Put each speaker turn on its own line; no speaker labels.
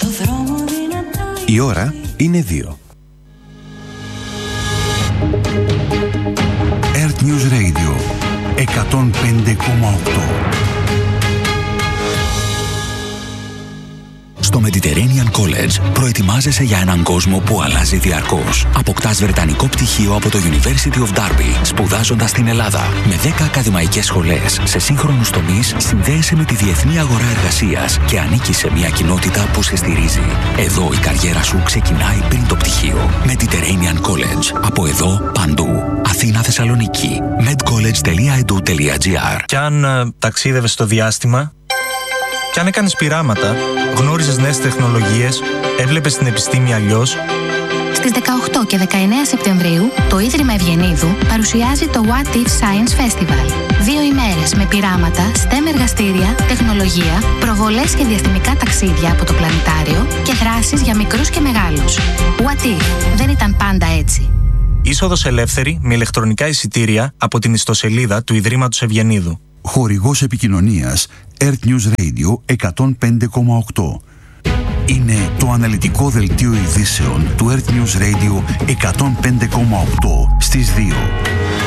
Η ώρα είναι 2.
Earth News Radio 105,8. Στο Mediterranean College προετοιμάζεσαι για έναν κόσμο που αλλάζει διαρκώς. Αποκτάς βρετανικό πτυχίο από το University of Derby, σπουδάζοντας στην Ελλάδα. Με 10 ακαδημαϊκές σχολές σε σύγχρονους τομείς, συνδέεσαι με τη διεθνή αγορά εργασίας και ανήκεις σε μια κοινότητα που σε στηρίζει. Εδώ η καριέρα σου ξεκινάει πριν το πτυχίο. Mediterranean College. Από εδώ, παντού. Αθήνα, Θεσσαλονίκη. medcollege.edu.gr.
Κι αν ταξίδευες στο διάστημα, κι αν έκανες πειράματα, γνώριζες νέες τεχνολογίες, έβλεπες την επιστήμη αλλιώς.
Στις 18 και 19 Σεπτεμβρίου, το Ίδρυμα Ευγενίδου παρουσιάζει το What If Science Festival. 2 ημέρες με πειράματα, STEM εργαστήρια, τεχνολογία, προβολές και διαστημικά ταξίδια από το πλανητάριο και δράσεις για μικρούς και μεγάλους. What If δεν ήταν πάντα έτσι.
Είσοδος ελεύθερη με ηλεκτρονικά εισιτήρια από την ιστοσελίδα του Ιδρύματος Ευγενίδου.
Χορηγός επικοινωνίας Earth News Radio 105,8. Είναι το αναλυτικό δελτίο ειδήσεων του Earth News Radio 105,8 στις 2.